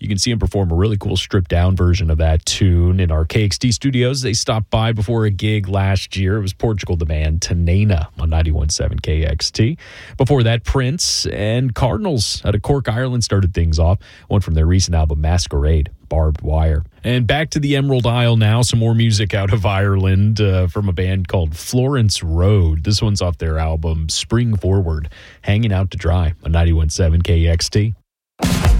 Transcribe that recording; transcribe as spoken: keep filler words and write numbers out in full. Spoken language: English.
You can see them perform a really cool stripped-down version of that tune in our K X T studios. They stopped by before a gig last year. It was Portugal the Band, Tanena on ninety-one point seven K X T. Before that, Prince and Cardinals out of Cork, Ireland started things off. One from their recent album, Masquerade, Barbed Wire. And back to the Emerald Isle now. Some more music out of Ireland uh, from a band called Florence Road. This one's off their album, Spring Forward, Hanging Out to Dry on ninety-one point seven K X T.